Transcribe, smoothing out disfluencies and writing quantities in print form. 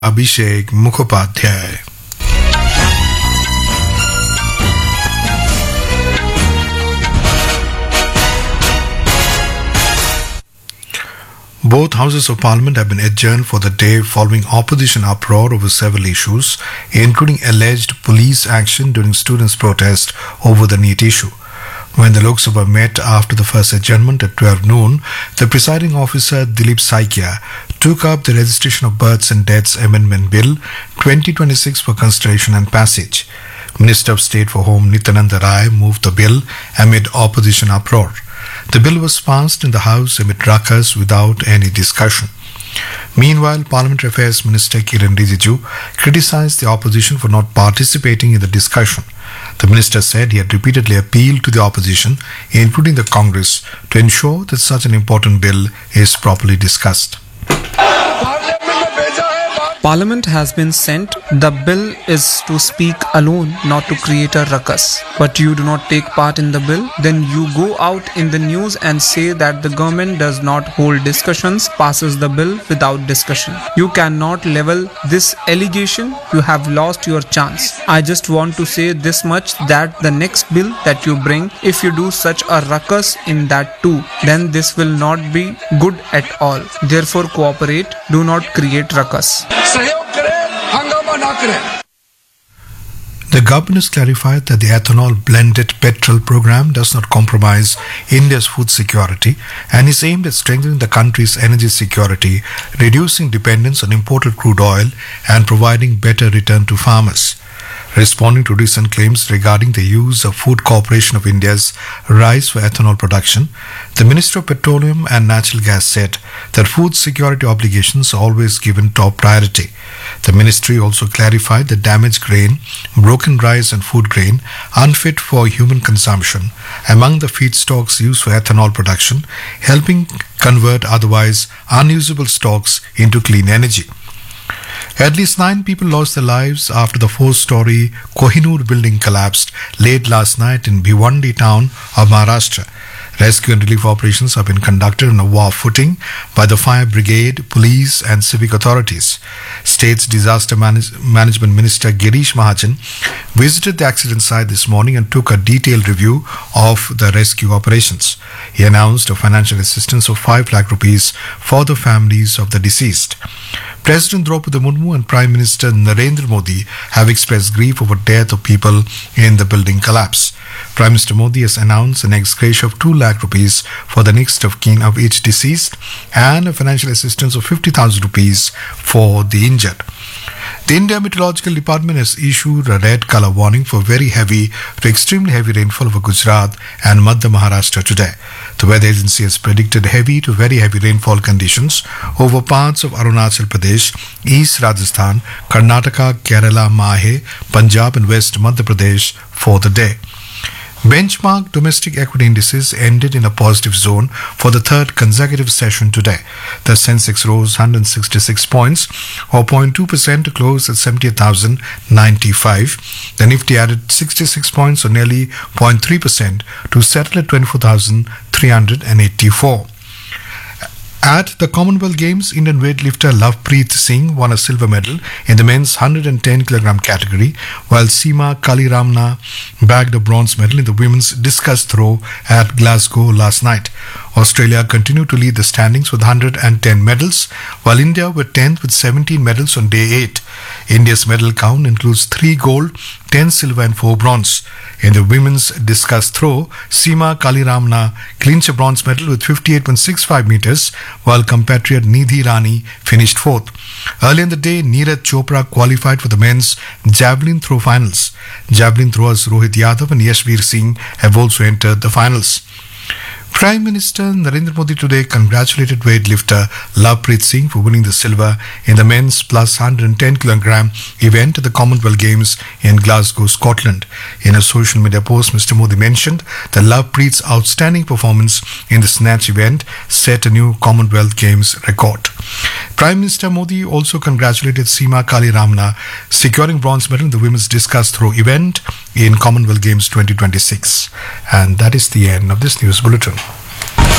Abhishek Mukhopadhyay. Both houses of parliament have been adjourned for the day following opposition uproar over several issues, including alleged police action during students' protest over the NEET issue. When the Lok Sabha met after the first adjournment at 12 noon, the presiding officer Dilip Saikia took up the Registration of Births and Deaths Amendment Bill 2026 for consideration and passage. Minister of State for Home Nityananda Rai moved the bill amid opposition uproar. The bill was passed in the House amid ruckus without any discussion. Meanwhile, Parliamentary Affairs Minister Kiran Rijiju criticized the opposition for not participating in the discussion. The minister said he had repeatedly appealed to the opposition, including the Congress, to ensure that such an important bill is properly discussed. Parliament has been sent. The bill is to speak alone, not to create a ruckus. But you do not take part in the bill, then you go out in the news and say that the government does not hold discussions, passes the bill without discussion. You cannot level this allegation. You have lost your chance. I just want to say this much, that the next bill that you bring, if you do such a ruckus in that too, then this will not be good at all. Therefore, cooperate. Do not create ruckus. The government has clarified that the ethanol blended petrol program does not compromise India's food security and is aimed at strengthening the country's energy security, reducing dependence on imported crude oil and providing better return to farmers. Responding to recent claims regarding the use of Food Corporation of India's rice for ethanol production, the Minister of Petroleum and Natural Gas said that food security obligations are always given top priority. The ministry also clarified that damaged grain, broken rice and food grain unfit for human consumption among the feedstocks used for ethanol production, helping convert otherwise unusable stocks into clean energy. At least 9 people lost their lives after the 4-story Kohinoor building collapsed late last night in Bhiwandi town of Maharashtra. Rescue and relief operations have been conducted on a war footing by the fire brigade, police and civic authorities. State's Disaster Management Minister Girish Mahajan visited the accident site this morning and took a detailed review of the rescue operations. He announced a financial assistance of 5 lakh rupees for the families of the deceased. President Draupadi Murmu and Prime Minister Narendra Modi have expressed grief over death of people in the building collapse. Prime Minister Modi has announced an ex gratia of 2 lakh rupees for the next of kin of each deceased and a financial assistance of 50,000 rupees for the injured. The India Meteorological Department has issued a red color warning for very heavy to extremely heavy rainfall over Gujarat and Madhya Maharashtra today. The weather agency has predicted heavy to very heavy rainfall conditions over parts of Arunachal Pradesh, East Rajasthan, Karnataka, Kerala, Mahe, Punjab and West Madhya Pradesh for the day. Benchmark domestic equity indices ended in a positive zone for the third consecutive session today. The Sensex rose 166 points or 0.2% to close at 78,095. The Nifty added 66 points or nearly 0.3% to settle at 24,384. At the Commonwealth Games, Indian weightlifter Lovepreet Singh won a silver medal in the men's 110 kg category, while Seema Kaliramna bagged a bronze medal in the women's discus throw at Glasgow last night. Australia continued to lead the standings with 110 medals, while India were 10th with 17 medals on day 8. India's medal count includes 3 gold, 10 silver and 4 bronze. In the women's discus throw, Seema Kaliramna clinched a bronze medal with 58.65 meters, while compatriot Nidhi Rani finished 4th. Earlier in the day, Neeraj Chopra qualified for the men's javelin throw finals. Javelin throwers Rohit Yadav and Yashveer Singh have also entered the finals. Prime Minister Narendra Modi today congratulated weightlifter Lovepreet Singh for winning the silver in the men's plus 110 kg event at the Commonwealth Games in Glasgow, Scotland. In a social media post, Mr. Modi mentioned that Lovepreet's outstanding performance in the snatch event set a new Commonwealth Games record. Prime Minister Modi also congratulated Seema Kaliramna securing bronze medal in the women's discus throw event in Commonwealth Games 2026. And that is the end of this news bulletin.